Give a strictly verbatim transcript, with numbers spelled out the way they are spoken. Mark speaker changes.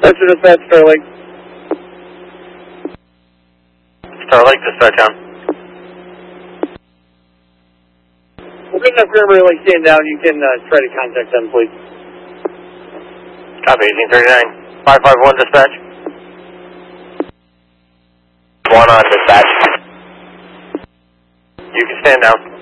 Speaker 1: Spencer dispatch, Starlake.
Speaker 2: Starlake dispatch on.
Speaker 1: Well, good enough for everybody stand down. You can uh, try to contact them, please.
Speaker 2: Copy, eighteen thirty-nine. five five one dispatch. One on dispatch. You can stand down.